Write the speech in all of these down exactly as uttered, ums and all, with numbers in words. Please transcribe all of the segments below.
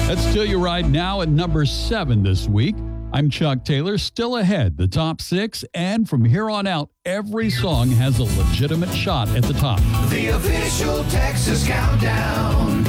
That's Till You Ride now at number seven this week. I'm Chuck Taylor, still ahead, the top six, and from here on out, every song has a legitimate shot at the top. The official Texas Countdown.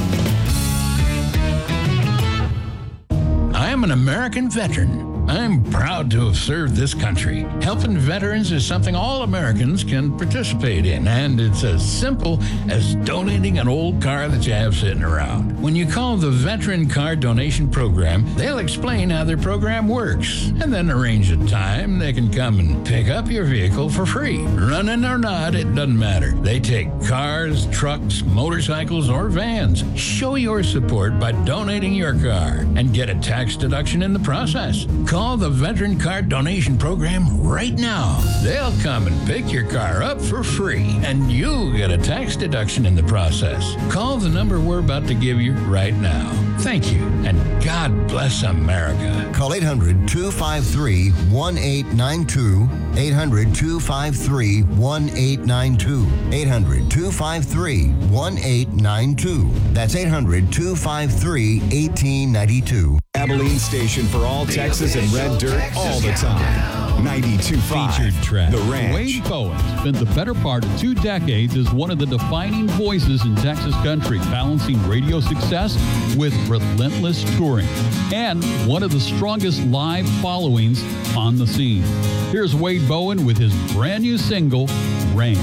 I am an American veteran. I'm proud to have served this country. Helping veterans is something all Americans can participate in, and it's as simple as donating an old car that you have sitting around. When you call the Veteran Car Donation Program, they'll explain how their program works, and then arrange a time they can come and pick up your vehicle for free. Running or not, it doesn't matter. They take cars, trucks, motorcycles, or vans. Show your support by donating your car and get a tax deduction in the process. Call the Veteran Car Donation Program right now. They'll come and pick your car up for free, and you'll get a tax deduction in the process. Call the number we're about to give you right now. Thank you, and God bless America. Call eight hundred, two five three, one eight nine two, eight hundred, two five three, one eight nine two, eight hundred, two five three, one eight nine two. That's eight hundred, two five three, one eight nine two. Abilene station for all Texas and red dirt all the time. ninety-two point five. Featured track. The Ranch. Wade Bowen spent the better part of two decades as one of the defining voices in Texas country, balancing radio success with relentless touring, and one of the strongest live followings on the scene. Here's Wade Bowen with his brand new single, Rain.